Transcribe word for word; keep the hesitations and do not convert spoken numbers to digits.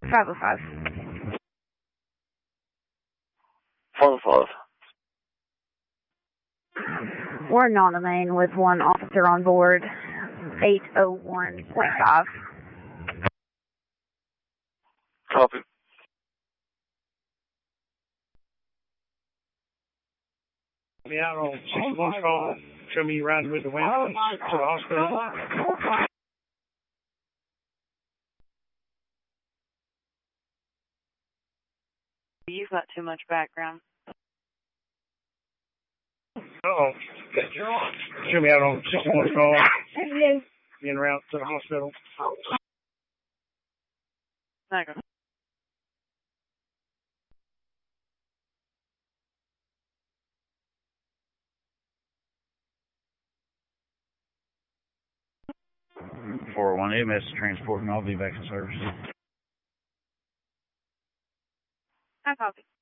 five oh five. five oh five. We're on the main with one officer on board. eight oh one point five. Copy. Me out on six one call. Show me you riding with the wind to the hospital. You've got too much background. Uh-oh. Show me out on six one call. Being route to the hospital. Okay. four oh one A M S transport and all V VAC services. I copy.